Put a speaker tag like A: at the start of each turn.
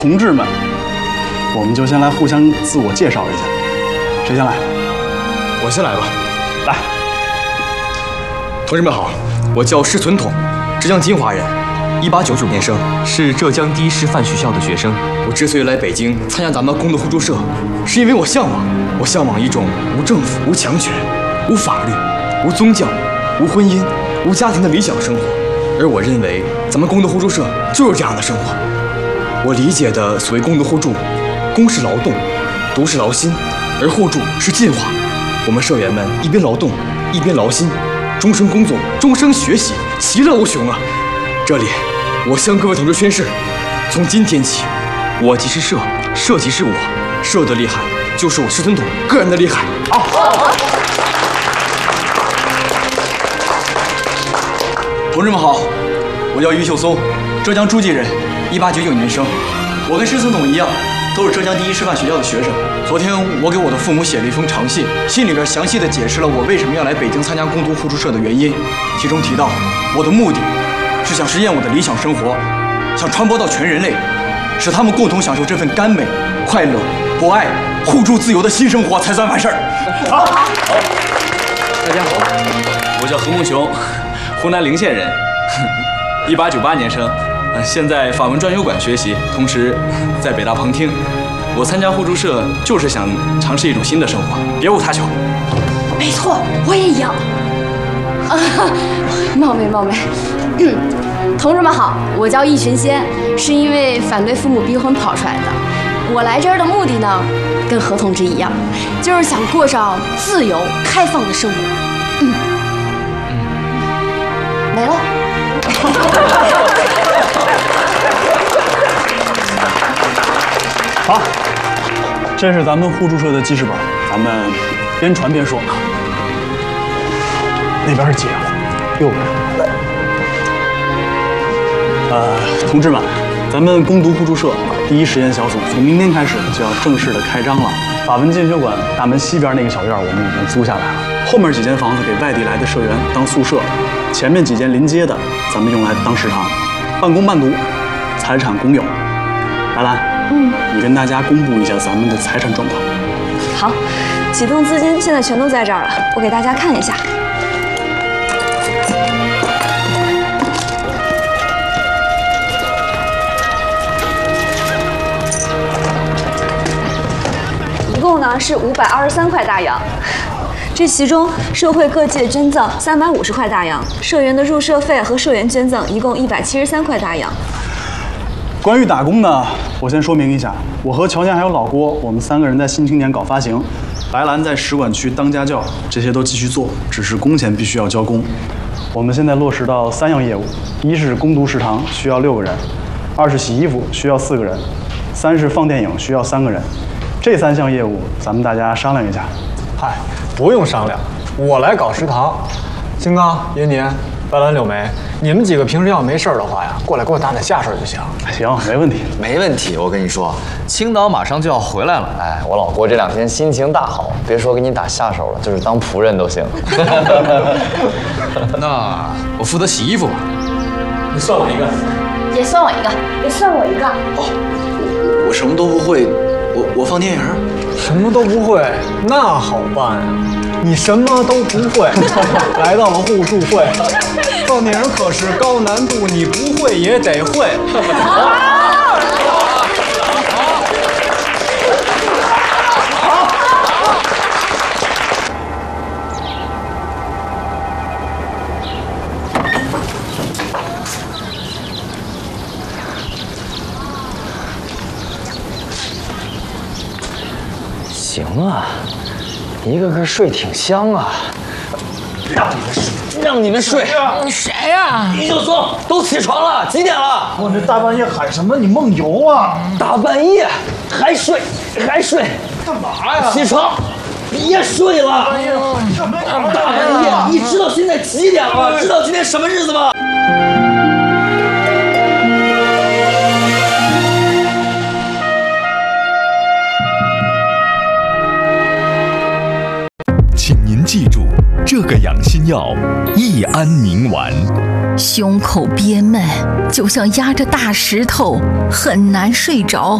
A: 同志们，我们就先来互相自我介绍一下，谁先来？
B: 我先来吧。
A: 来，
B: 同志们好，我叫施存统，浙江金华人，1899年生，是浙江第一师范学校的学生。我之所以来北京参加咱们工农互助社，是因为我向往一种无政府、无强权、无法律、无宗教、无婚姻、无家庭的理想生活。而我认为咱们工农互助社就是这样的生活。我理解的所谓工农互助，工是劳动，读是劳心，而互助是进化。我们社员们一边劳动，一边劳心，终生工作，终生学习，其乐无穷啊！这里，我向各位同志宣誓，从今天起，我即是社，社即是我，社的厉害就是我施存统个人的厉害。好，
C: 同志们好，我叫于秀松，浙江诸暨人，1899年生。我跟施存统一样，都是浙江第一师范学校的学生。昨天我给我的父母写了一封长信，信里边详细的解释了我为什么要来北京参加工读互助社的原因，其中提到我的目的是想实现我的理想生活，想传播到全人类，使他们共同享受这份甘美、快乐、博爱、互助、自由的新生活才算完事儿。好，
D: 大家好，我叫何梦雄，湖南陵县人，1898年生，现在法文专修馆学习，同时在北大旁听。我参加互助社就是想尝试一种新的生活，别无他求。
E: 没错，我也一样。冒昧。同志们好，我叫易群仙，是因为反对父母逼婚跑出来的。我来这儿的目的呢，跟何同志一样，就是想过上自由开放的生活。没了。
A: 好，这是咱们互助社的记事本，咱们边传边说。那边是几人？6个人。同志们，咱们攻读互助社第一实验小组从明天开始就要正式的开张了。法文进修馆大门西边那个小院我们已经租下来了，后面几间房子给外地来的社员当宿舍，前面几间临街的咱们用来当食堂，半工半读，财产公有。白兰，你跟大家公布一下咱们的财产状况。
F: 好，启动资金现在全都在这儿了，我给大家看一下。一共呢是523块大洋，这其中社会各界捐赠350块大洋，社员的入社费和社员捐赠一共173块大洋。
A: 关于打工呢，我先说明一下，我和乔健还有老郭，我们3个人在新青年搞发行，白兰在使馆区当家教，这些都继续做，只是工钱必须要交工。我们现在落实到3样业务：一是攻读食堂需要6个人，2是洗衣服需要4个人，3是放电影需要3个人。这3项业务，咱们大家商量一下。
G: 嗨，不用商量，我来搞食堂。金刚、银年、白兰、柳梅，你们几个平时要没事的话呀，过来给我打点下手就行。
A: 行，没问题，
H: 没问题。我跟你说，青岛马上就要回来了。哎，我老郭这2天心情大好，别说给你打下手了，就是当仆人都行。
D: 那我负责洗衣服吧，
G: 你算我一个，
E: 也算我一个，也算我一个。
C: 哦，我什么都不会，我放电影。
G: 什么都不会，那好办呀。你什么都不会，来到了互助会，放电影可是高难度，你不会也得会。
H: 行啊，一个个睡挺香啊。让你们睡。
I: 谁呀？
H: 于秀松，都起床了，几点了？
J: 我这大半夜喊什么？你梦游啊？
H: 大半夜还睡？
J: 干嘛呀？
H: 起床！别睡了！
J: 什么呀？
H: 大半夜，你知道现在几点了吗？知道今天什么日子吗？
K: 请您记住，这个养心药益安宁丸。
I: 胸口憋闷，就像压着大石头，很难睡着。